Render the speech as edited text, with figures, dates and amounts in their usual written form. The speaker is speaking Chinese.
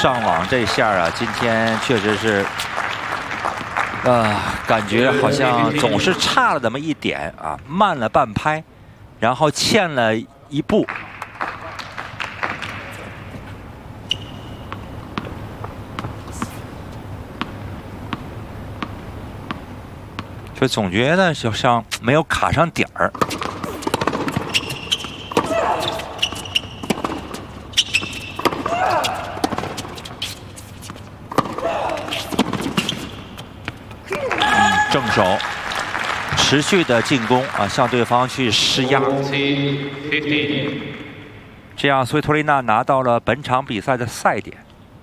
上网这下啊，今天确实是，感觉好像总是差了那么一点啊，慢了半拍，然后欠了一步。就总觉得就像没有卡上点儿。正手持续的进攻啊，向对方去施压，这样斯维托利娜拿到了本场比赛的赛点。